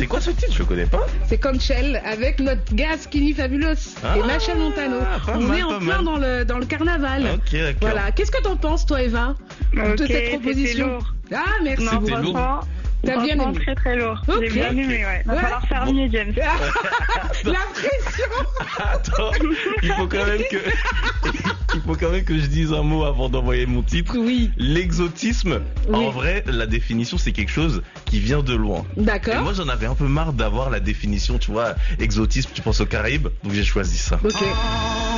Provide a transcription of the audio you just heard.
C'est quoi ce titre? Je connais pas. C'est Conchel avec notre gars Skinny Fabulous et Machel Montano. On est en plein dans le carnaval. Ok, d'accord. Voilà. Qu'est-ce que t'en penses, toi, Eva, de cette C'était proposition? lourd. Ah, merci. Non, C'était lourd. franchement, T'as bien franchement, aimé. très très lourd. Ok. J'ai bien aimé, ouais. Va Ouais. falloir faire mieux, James. La pression. Attends, il faut quand même que je dise un mot avant d'envoyer mon titre. Oui. L'exotisme, Oui. en vrai, la définition, c'est quelque chose qui vient de loin. Et D'accord. moi, j'en avais un peu marre d'avoir la définition, tu vois, exotisme, tu penses aux Caraïbes, donc j'ai choisi ça. Ok.